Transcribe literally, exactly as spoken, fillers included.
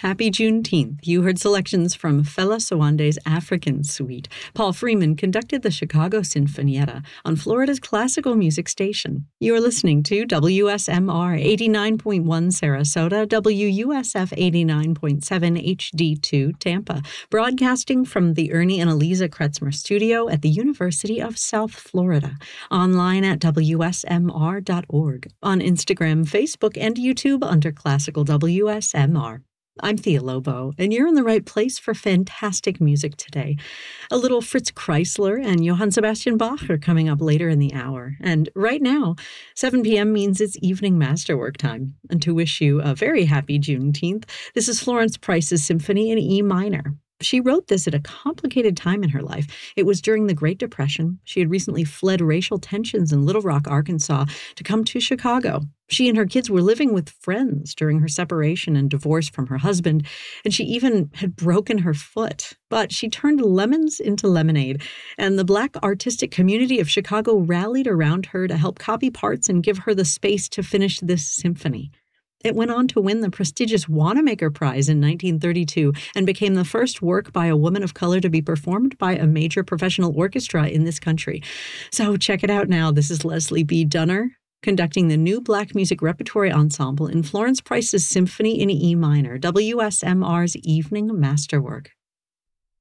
Happy Juneteenth. You heard selections from Fela Sowande's African Suite. Paul Freeman conducted the Chicago Sinfonietta on Florida's classical music station. You are listening to W S M R eighty-nine point one Sarasota, W U S F eighty-nine point seven H D two Tampa, broadcasting from the Ernie and Eliza Kretzmer Studio at the University of South Florida. Online at W S M R dot org. On Instagram, Facebook, and YouTube under Classical W S M R. I'm Thea Lobo, and you're in the right place for fantastic music today. A little Fritz Kreisler and Johann Sebastian Bach are coming up later in the hour. And right now, seven p.m. means it's evening masterwork time. And to wish you a very happy Juneteenth, this is Florence Price's Symphony in E minor. She wrote this at a complicated time in her life. It was during the Great Depression. She had recently fled racial tensions in Little Rock, Arkansas, to come to Chicago. She and her kids were living with friends during her separation and divorce from her husband, and she even had broken her foot. But she turned lemons into lemonade, and the Black artistic community of Chicago rallied around her to help copy parts and give her the space to finish this symphony. It went on to win the prestigious Wanamaker Prize in nineteen thirty-two and became the first work by a woman of color to be performed by a major professional orchestra in this country. So check it out now. This is Leslie B. Dunner conducting the new Black Music Repertory Ensemble in Florence Price's Symphony in E minor, W S M R's Evening Masterwork.